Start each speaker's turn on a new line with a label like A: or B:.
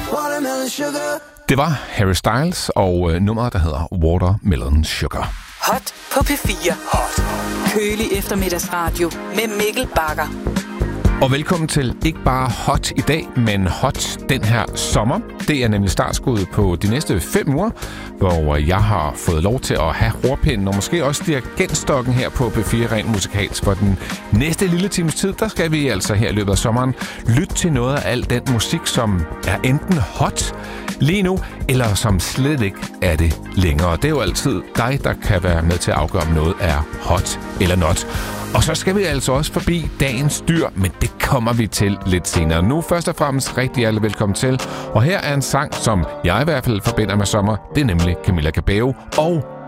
A: Watermelon sugar.
B: Det var Harry Styles og nummeret, der hedder Watermelon Sugar.
C: Hot på P4.
A: Hot.
C: Kølig eftermiddagsradio med Mikkel Bagger.
B: Og velkommen til ikke bare hot i dag, men hot den her sommer. Det er nemlig startskuddet på de næste 5 uger, hvor jeg har fået lov til at have rorpinden og måske også dirigentstokken her på P4 rent musikalsk. For den næste lille times tid, der skal vi altså her i løbet af sommeren lytte til noget af al den musik, som er enten hot lige nu, eller som slet ikke er det længere. Det er jo altid dig, der kan være med til at afgøre, om noget er hot eller not. Og så skal vi altså også forbi dagens dyr, men det kommer vi til lidt senere. Nu først og fremmest rigtig hjertelig velkommen til. Og her er en sang, som jeg i hvert fald forbinder med sommer. Det er nemlig Camila Cabello og